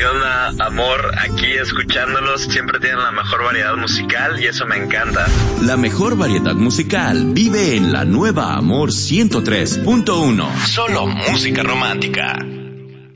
onda, amor? Aquí escuchándolos, siempre tienen la mejor variedad musical y eso me encanta. La mejor variedad musical vive en la nueva Amor 103.1. Solo música romántica.